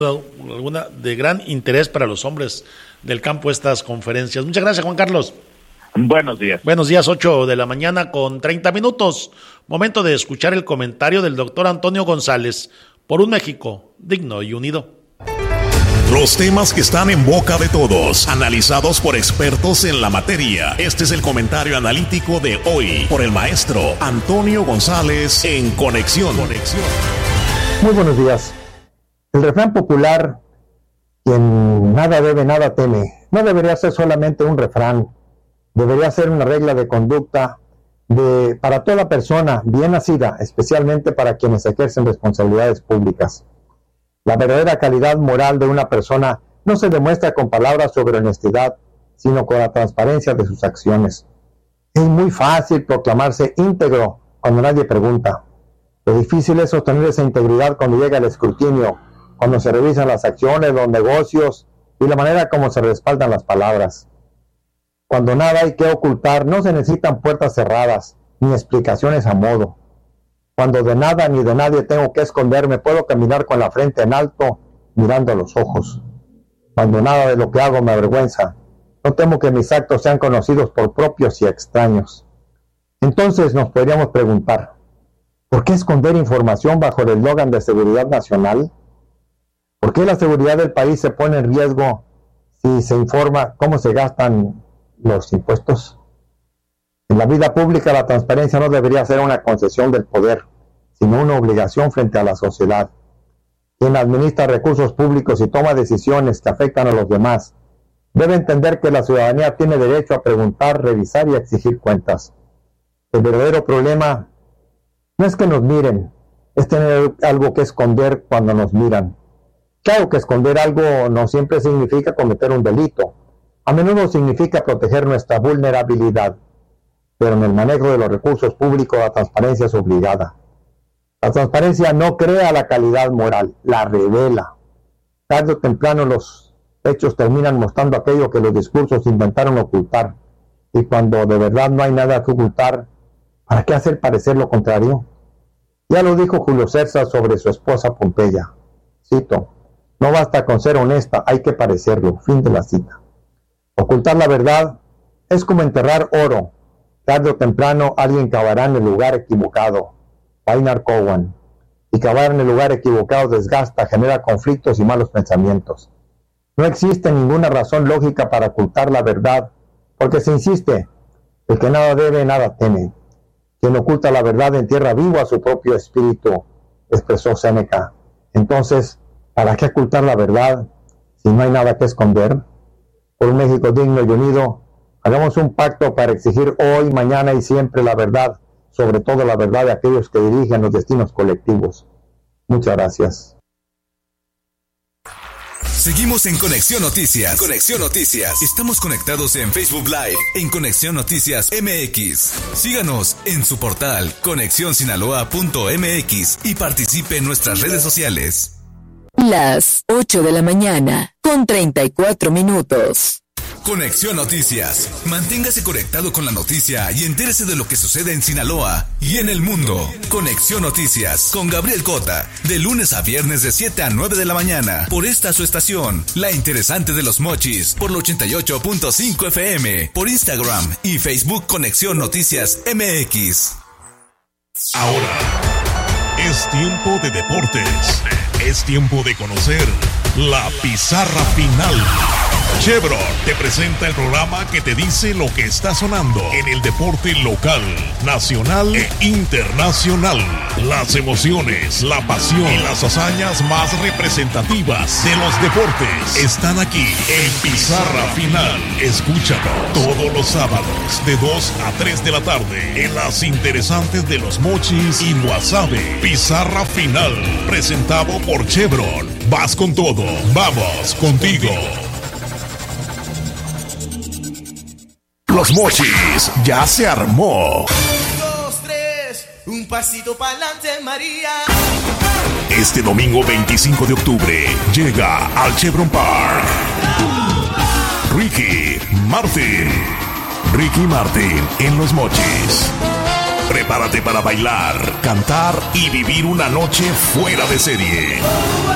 alguna de gran interés para los hombres del campo estas conferencias. Muchas gracias, Juan Carlos. Buenos días. Buenos días, 8 de la mañana con 30 minutos. Momento de escuchar el comentario del doctor Antonio González por un México digno y unido. Los temas que están en boca de todos, analizados por expertos en la materia. Este es el comentario analítico de hoy por el maestro Antonio González en Conexión. Muy buenos días. El refrán popular, quien nada debe, nada teme, no debería ser solamente un refrán, debería ser una regla de conducta para toda persona bien nacida, especialmente para quienes ejercen responsabilidades públicas. La verdadera calidad moral de una persona no se demuestra con palabras sobre honestidad, sino con la transparencia de sus acciones. Es muy fácil proclamarse íntegro cuando nadie pregunta. Lo difícil es sostener esa integridad cuando llega el escrutinio, cuando se revisan las acciones, los negocios y la manera como se respaldan las palabras. Cuando nada hay que ocultar, no se necesitan puertas cerradas, ni explicaciones a modo. Cuando de nada ni de nadie tengo que esconderme, puedo caminar con la frente en alto, mirando a los ojos. Cuando nada de lo que hago me avergüenza, no temo que mis actos sean conocidos por propios y extraños. Entonces nos podríamos preguntar, ¿por qué esconder información bajo el eslogan de seguridad nacional? ¿Por qué la seguridad del país se pone en riesgo si se informa cómo se gastan los impuestos? En la vida pública la transparencia no debería ser una concesión del poder, sino una obligación frente a la sociedad. Quien administra recursos públicos y toma decisiones que afectan a los demás, debe entender que la ciudadanía tiene derecho a preguntar, revisar y exigir cuentas. El verdadero problema no es que nos miren, es tener algo que esconder cuando nos miran. Claro que esconder algo no siempre significa cometer un delito. A menudo significa proteger nuestra vulnerabilidad. Pero en el manejo de los recursos públicos la transparencia es obligada. La transparencia no crea la calidad moral, la revela. Tarde o temprano los hechos terminan mostrando aquello que los discursos intentaron ocultar. Y cuando de verdad no hay nada que ocultar, ¿para qué hacer parecer lo contrario? Ya lo dijo Julio César sobre su esposa Pompeya. Cito, no basta con ser honesta, hay que parecerlo. Fin de la cita. Ocultar la verdad es como enterrar oro. Tarde o temprano alguien cavará en el lugar equivocado. Bernard Cowan. Y cavar en el lugar equivocado desgasta, genera conflictos y malos pensamientos. No existe ninguna razón lógica para ocultar la verdad, porque se insiste, el que nada debe, nada teme. Quien oculta la verdad entierra vivo a su propio espíritu, expresó Séneca. Entonces, ¿para qué ocultar la verdad si no hay nada que esconder? Por un México digno y unido, hagamos un pacto para exigir hoy, mañana y siempre la verdad, sobre todo la verdad de aquellos que dirigen los destinos colectivos. Muchas gracias. Seguimos en Conexión Noticias. Conexión Noticias. Estamos conectados en Facebook Live, en Conexión Noticias MX. Síganos en su portal conexionsinaloa.mx y participe en nuestras redes sociales. Las 8 de la mañana, con 34 minutos. Conexión Noticias. Manténgase conectado con la noticia y entérese de lo que sucede en Sinaloa y en el mundo. Conexión Noticias con Gabriel Cota, de lunes a viernes de 7 a 9 de la mañana, por esta su estación, La Interesante de los Mochis, por la 88.5 FM, por Instagram y Facebook Conexión Noticias MX. Ahora es tiempo de deportes. Es tiempo de conocer la pizarra final. Chevron te presenta el programa que te dice lo que está sonando en el deporte local, nacional e internacional. Las emociones, la pasión y las hazañas más representativas de los deportes están aquí en Pizarra Final. Escúchalo todos los sábados de 2 a 3 de la tarde en Las Interesantes de los Mochis y Guasave. Pizarra Final, presentado por Chevron. Vas con todo, vamos contigo. Los Mochis ya se armó. 2, 3, un pasito para adelante, María. Este domingo 25 de octubre llega al Chevron Park Ricky Martin en Los Mochis. Prepárate para bailar, cantar y vivir una noche fuera de serie.